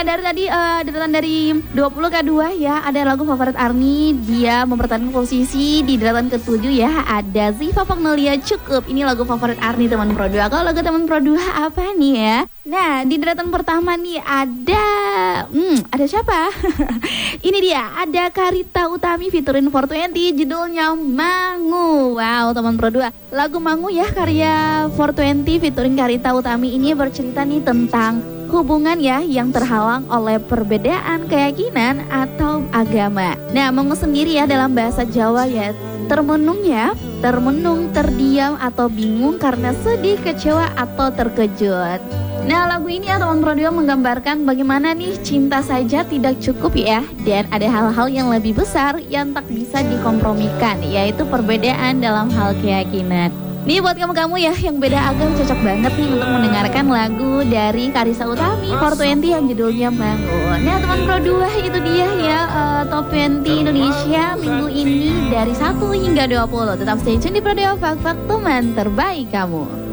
Dari tadi deretan dari 20 ke 2 ya, ada lagu favorit Arni, dia mempertahankan posisi di deretan ke-7 ya, ada Ziva Magnolia Cukup. Ini lagu favorit Arni teman Pro 2. Kalau lagu teman Pro 2 apa nih ya? Nah, di deretan pertama nih ada siapa? Ini dia, ada Karita Utami featuring 420, judulnya Mangu. Wow, teman Pro 2. Lagu Mangu ya, karya 420 featuring Karita Utami ini bercerita nih tentang hubungan ya yang terhalang oleh perbedaan keyakinan atau agama. Nah, Mangu sendiri ya dalam bahasa Jawa ya termenung ya, termenung, terdiam atau bingung karena sedih, kecewa atau terkejut. Nah, lagu ini ya teman Pro2 menggambarkan bagaimana nih cinta saja tidak cukup ya, dan ada hal-hal yang lebih besar yang tak bisa dikompromikan, yaitu perbedaan dalam hal keyakinan. Nih buat kamu-kamu ya yang beda agama cocok banget nih untuk mendengarkan lagu dari Karita Utami 420 yang judulnya Mangu. Nah teman Pro 2 itu dia ya Top 20 Indonesia minggu ini dari 1 hingga 20. Tetap stay tune di Pro 2 Fak-Fak teman terbaik kamu.